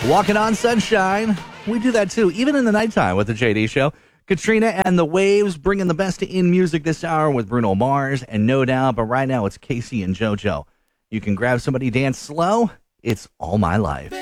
Walking on sunshine. We do that too, even in the nighttime with the JD Show. Katrina and the Waves bringing the best in music this hour with Bruno Mars and No Doubt. But right now it's Casey and JoJo. You can grab somebody, dance slow. It's All My Life.